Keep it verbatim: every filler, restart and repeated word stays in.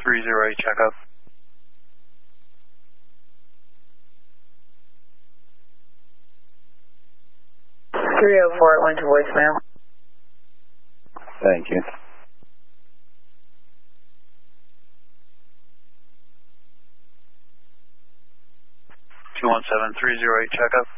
three zero eight, checkup. three oh four, it went to voicemail. Thank you. two one seven three zero eight, checkup.